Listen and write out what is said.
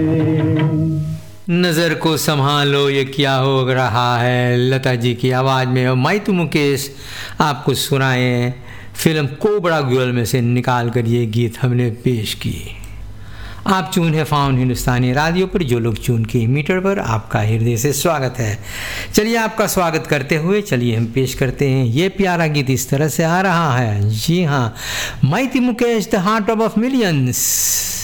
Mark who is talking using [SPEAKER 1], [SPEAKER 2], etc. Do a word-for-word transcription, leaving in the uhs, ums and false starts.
[SPEAKER 1] नज़र को संभालो ये क्या हो रहा है, लता जी की आवाज़ में। और माइतू मुकेश आपको सुनाए फिल्म कोबरा गर्ल में से निकाल कर ये गीत हमने पेश किए। आप चून है फाउंड हिंदुस्तानी रेडियो पर, जो लोग चून के मीटर पर, आपका हृदय से स्वागत है। चलिए आपका स्वागत करते हुए चलिए हम पेश करते हैं ये प्यारा गीत। इस तरह से आ रहा है, जी हाँ, mighty Mukesh the heart of millions.